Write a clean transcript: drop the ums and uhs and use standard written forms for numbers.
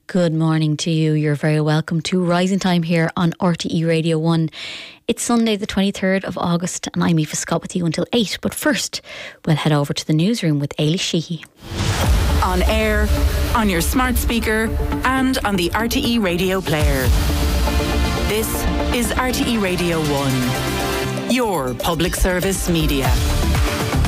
Good morning to you. You're very welcome to Rising Time here on RTE Radio 1. It's Sunday the 23rd of August and I'm Aoife Scott with you until 8. But first, we'll head over to the newsroom with Ailey Sheehy. On air, on your smart speaker and on the RTE Radio player. This is RTE Radio 1, your public service media.